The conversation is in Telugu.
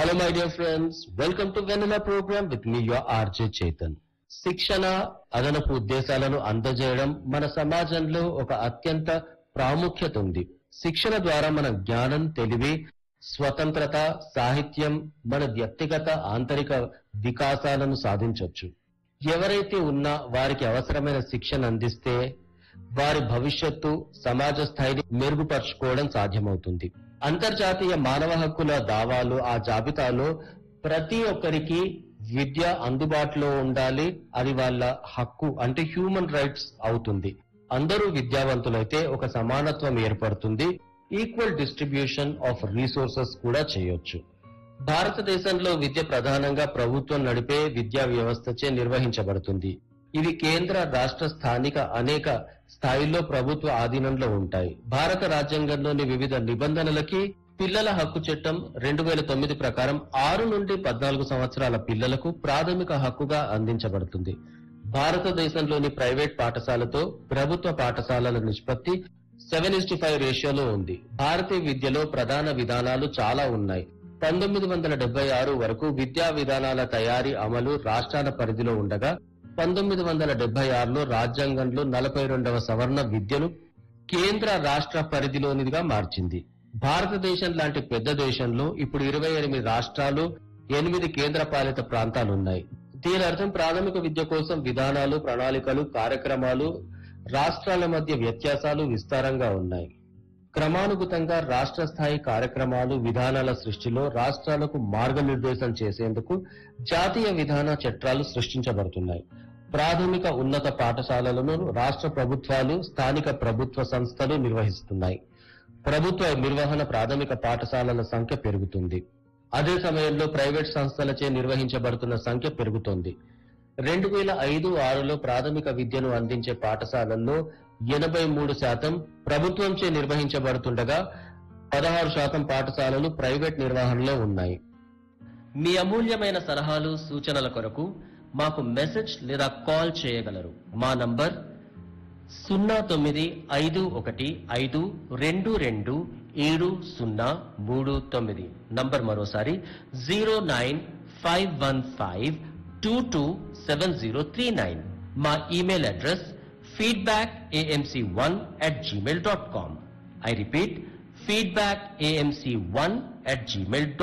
Hello, my dear friends. Welcome to Vanilla program with me, your RJ Chetan. శిక్షణ అదనపు ఉద్దేశాలను అందజేయడం మన సమాజంలో ఒక అత్యంత ప్రాముఖ్యత ఉంది. శిక్షణ ద్వారా మన జ్ఞానం, తెలివి, స్వతంత్రత, సాహిత్యం, మన వ్యక్తిగత ఆంతరిక వికాసాలను సాధించవచ్చు. ఎవరైతే ఉన్నా వారికి అవసరమైన శిక్షణ అందిస్తే వారి భవిష్యత్తు, సమాజ స్థాయిని మెరుగుపరుచుకోవడం సాధ్యమవుతుంది. అంతర్జాతీయ మానవ హక్కుల దావాలు ఆ జాబితాలో ప్రతి ఒక్కరికి విద్య అందుబాటులో ఉండాలి. అది వాళ్ళ హక్కు, అంటే హ్యూమన్ రైట్స్ అవుతుంది. అందరూ విద్యావంతులైతే ఒక సమానత్వం ఏర్పడుతుంది. ఈక్వల్ డిస్ట్రిబ్యూషన్ ఆఫ్ రీసోర్సెస్ కూడా చేయొచ్చు. భారతదేశంలో విద్య ప్రధానంగా ప్రభుత్వం నడిపే విద్యా వ్యవస్థచే నిర్వహించబడుతుంది. ఇవి కేంద్ర, రాష్ట్ర, స్థానిక అనేక స్థాయిల్లో ప్రభుత్వ ఆధీనంలో ఉంటాయి. భారత రాజ్యాంగంలోని వివిధ నిబంధనలకి పిల్లల హక్కు చట్టం 2009 ప్రకారం 6 నుండి 14 సంవత్సరాల పిల్లలకు ప్రాథమిక హక్కుగా అందించబడుతుంది. భారతదేశంలోని ప్రైవేట్ పాఠశాలతో ప్రభుత్వ పాఠశాలల నిష్పత్తి 7:5 రేషియోలో ఉంది. భారతీయ విద్యలో ప్రధాన విధానాలు చాలా ఉన్నాయి. 1976 వరకు విద్యా విధానాల తయారీ, అమలు రాష్ట్రాల పరిధిలో ఉండగా 1976లో రాజ్యాంగంలో 42వ సవరణ విద్యను కేంద్ర, రాష్ట్ర పరిధిలోనిదిగా మార్చింది. భారతదేశం లాంటి పెద్ద దేశంలో ఇప్పుడు 28 రాష్ట్రాలు, 8 కేంద్రపాలిత ప్రాంతాలున్నాయి. దీని అర్థం ప్రాథమిక విద్య కోసం విధానాలు, ప్రణాళికలు, కార్యక్రమాలు, రాష్ట్రాల మధ్య వ్యత్యాసాలు విస్తారంగా ఉన్నాయి. క్రమానుగతంగా రాష్ట్ర స్థాయి కార్యక్రమాలు, విధానాల సృష్టిలో రాష్ట్రాలకు మార్గనిర్దేశం చేసేందుకు జాతీయ విధాన చట్టాలు సృష్టించబడుతున్నాయి. ప్రాథమిక, ఉన్నత పాఠశాలలను రాష్ట్ర ప్రభుత్వాలు, స్థానిక ప్రభుత్వ సంస్థలు నిర్వహిస్తున్నాయి. ప్రభుత్వ నిర్వహణ ప్రాథమిక పాఠశాలల సంఖ్య పెరుగుతుంది. అదే సమయంలో ప్రైవేట్ సంస్థలచే నిర్వహించబడుతున్న సంఖ్య పెరుగుతోంది. 2005-6లో ప్రాథమిక విద్యను అందించే పాఠశాలల్లో 83% ప్రభుత్వంచే నిర్వహించబడుతుండగా 16% పాఠశాలలు ప్రైవేట్ నిర్వహణలో ఉన్నాయి. మీ అమూల్యమైన సలహాలు, సూచనల కొరకు మాకు మెసేజ్ లేదా కాల్ చేయగలరు. మా నంబర్ 0951522739. నంబర్ మరోసారి 09515227039. మా email address feedbackamc1@gmail.com. I repeat, feedbackamc1@gmail.com.